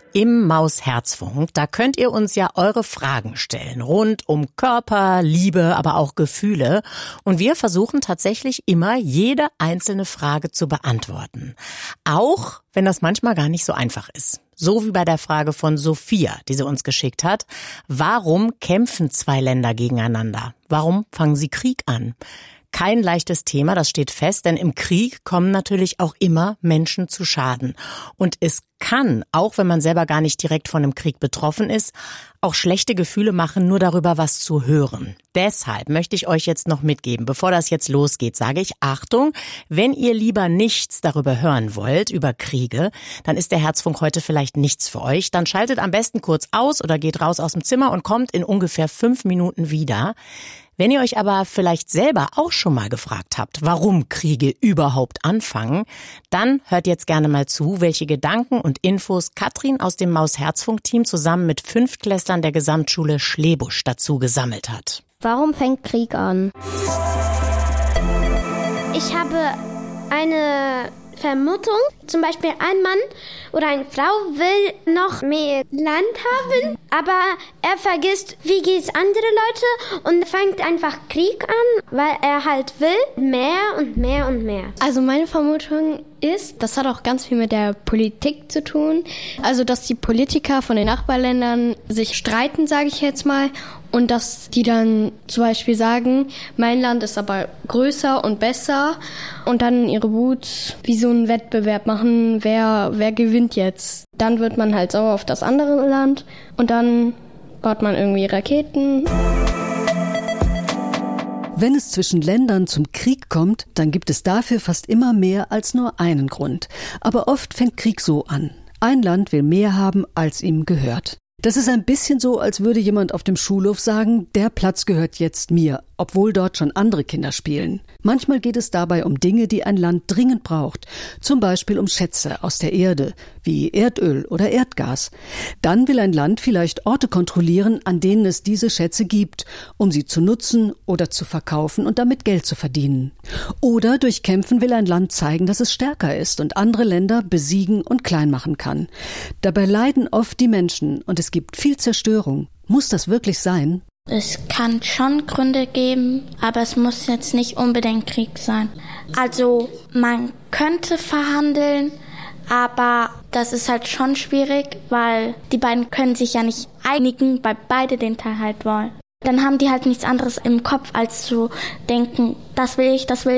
Im Maus-Herzfunk, da könnt ihr uns ja eure Fragen stellen, rund um Körper, Liebe, aber auch Gefühle. Und wir versuchen tatsächlich immer, jede einzelne Frage zu beantworten. Auch wenn das manchmal gar nicht so einfach ist. So wie bei der Frage von Sophia, die sie uns geschickt hat. Warum kämpfen zwei Länder gegeneinander? Warum fangen sie Krieg an? Kein leichtes Thema, das steht fest, denn im Krieg kommen natürlich auch immer Menschen zu Schaden. Und es kann, auch wenn man selber gar nicht direkt von einem Krieg betroffen ist, auch schlechte Gefühle machen, nur darüber was zu hören. Deshalb möchte ich euch jetzt noch mitgeben, bevor das jetzt losgeht, sage ich, Achtung, wenn ihr lieber nichts darüber hören wollt, über Kriege, dann ist der Herzfunk heute vielleicht nichts für euch. Dann schaltet am besten kurz aus oder geht raus aus dem Zimmer und kommt in ungefähr 5 Minuten wieder. Wenn ihr euch aber vielleicht selber auch schon mal gefragt habt, warum Kriege überhaupt anfangen, dann hört jetzt gerne mal zu, welche Gedanken und Infos Katrin aus dem Maus-Herzfunk-Team zusammen mit 5. der Gesamtschule Schlebusch dazu gesammelt hat. Warum fängt Krieg an? Ich habe eine Vermutung, zum Beispiel ein Mann oder eine Frau will noch mehr Land haben, aber er vergisst, wie geht's andere Leute und fängt einfach Krieg an, weil er halt will mehr und mehr und mehr. Also meine Vermutung ist, das hat auch ganz viel mit der Politik zu tun. Also dass die Politiker von den Nachbarländern sich streiten, sage ich jetzt mal, und dass die dann zum Beispiel sagen, mein Land ist aber größer und besser und dann ihre Wut wie so einen Wettbewerb machen, wer gewinnt jetzt. Dann wird man halt sauer auf das andere Land und dann baut man irgendwie Raketen. Wenn es zwischen Ländern zum Krieg kommt, dann gibt es dafür fast immer mehr als nur einen Grund. Aber oft fängt Krieg so an. Ein Land will mehr haben, als ihm gehört. Das ist ein bisschen so, als würde jemand auf dem Schulhof sagen, der Platz gehört jetzt mir, obwohl dort schon andere Kinder spielen. Manchmal geht es dabei um Dinge, die ein Land dringend braucht, zum Beispiel um Schätze aus der Erde, wie Erdöl oder Erdgas. Dann will ein Land vielleicht Orte kontrollieren, an denen es diese Schätze gibt, um sie zu nutzen oder zu verkaufen und damit Geld zu verdienen. Oder durch Kämpfen will ein Land zeigen, dass es stärker ist und andere Länder besiegen und klein machen kann. Dabei leiden oft die Menschen und es gibt viel Zerstörung. Muss das wirklich sein? Es kann schon Gründe geben, aber es muss jetzt nicht unbedingt Krieg sein. Also man könnte verhandeln, aber das ist halt schon schwierig, weil die beiden können sich ja nicht einigen, weil beide den Teil halt wollen. Dann haben die halt nichts anderes im Kopf, als zu denken, das will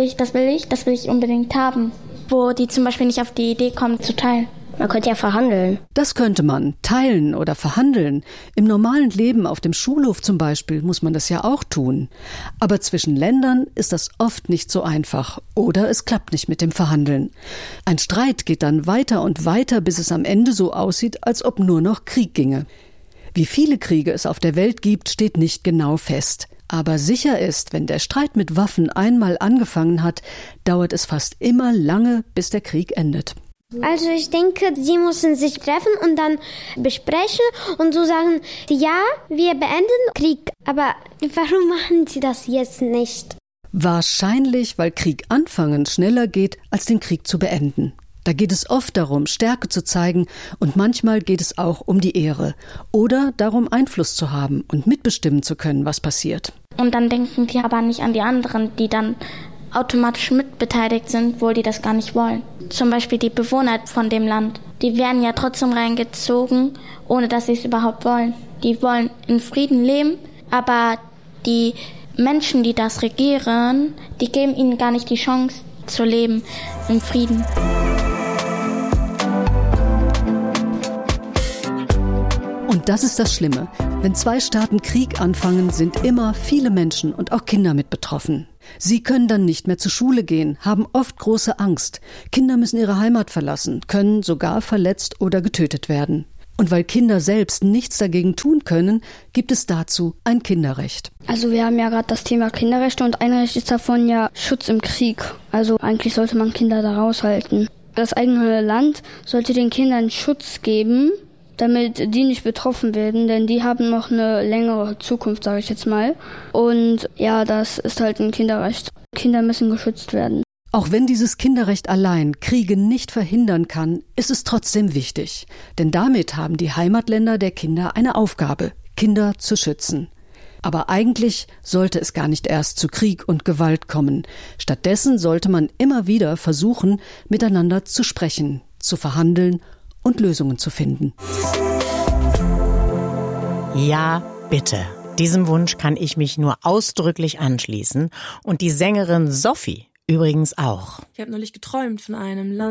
ich unbedingt haben. Wo die zum Beispiel nicht auf die Idee kommen, zu teilen. Man könnte ja verhandeln. Das könnte man, teilen oder verhandeln. Im normalen Leben auf dem Schulhof zum Beispiel muss man das ja auch tun. Aber zwischen Ländern ist das oft nicht so einfach. Oder es klappt nicht mit dem Verhandeln. Ein Streit geht dann weiter und weiter, bis es am Ende so aussieht, als ob nur noch Krieg ginge. Wie viele Kriege es auf der Welt gibt, steht nicht genau fest. Aber sicher ist, wenn der Streit mit Waffen einmal angefangen hat, dauert es fast immer lange, bis der Krieg endet. Also ich denke, sie müssen sich treffen und dann besprechen und so sagen, ja, wir beenden Krieg. Aber warum machen sie das jetzt nicht? Wahrscheinlich, weil Krieg anfangen schneller geht, als den Krieg zu beenden. Da geht es oft darum, Stärke zu zeigen und manchmal geht es auch um die Ehre oder darum, Einfluss zu haben und mitbestimmen zu können, was passiert. Und dann denken die aber nicht an die anderen, die dann automatisch mitbeteiligt sind, wo die das gar nicht wollen. Zum Beispiel die Bewohner von dem Land. Die werden ja trotzdem reingezogen, ohne dass sie es überhaupt wollen. Die wollen in Frieden leben, aber die Menschen, die das regieren, die geben ihnen gar nicht die Chance zu leben in Frieden. Und das ist das Schlimme. Wenn zwei Staaten Krieg anfangen, sind immer viele Menschen und auch Kinder mit betroffen. Sie können dann nicht mehr zur Schule gehen, haben oft große Angst. Kinder müssen ihre Heimat verlassen, können sogar verletzt oder getötet werden. Und weil Kinder selbst nichts dagegen tun können, gibt es dazu ein Kinderrecht. Also wir haben ja gerade das Thema Kinderrechte und ein Recht ist davon ja Schutz im Krieg. Also eigentlich sollte man Kinder da raushalten. Das eigene Land sollte den Kindern Schutz geben, damit die nicht betroffen werden, denn die haben noch eine längere Zukunft, sage ich jetzt mal. Und ja, das ist halt ein Kinderrecht. Kinder müssen geschützt werden. Auch wenn dieses Kinderrecht allein Kriege nicht verhindern kann, ist es trotzdem wichtig. Denn damit haben die Heimatländer der Kinder eine Aufgabe, Kinder zu schützen. Aber eigentlich sollte es gar nicht erst zu Krieg und Gewalt kommen. Stattdessen sollte man immer wieder versuchen, miteinander zu sprechen, zu verhandeln und Lösungen zu finden. Ja, bitte. Diesem Wunsch kann ich mich nur ausdrücklich anschließen. Und die Sängerin Sophie übrigens auch. Ich habe neulich geträumt von einem Land.